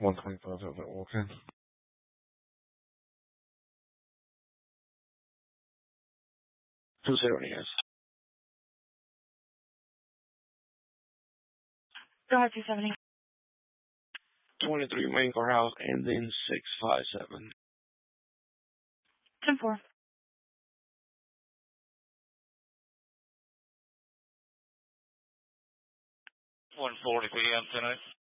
125 Velvet Walker. 20 yes. Go ahead, 270. 23 main courthouse and then 657. 10-4. 140 p.m. tonight.